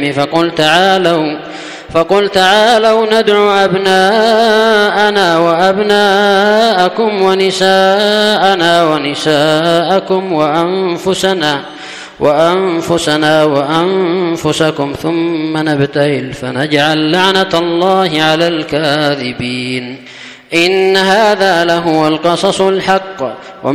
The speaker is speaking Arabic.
فقل تعالوا ندع أبناءنا وأبناءكم ونساءنا ونساءكم وأنفسنا وأنفسكم ثم نبتهل فنجعل لعنة الله على الكاذبين. إن هذا لهو القصص الحق.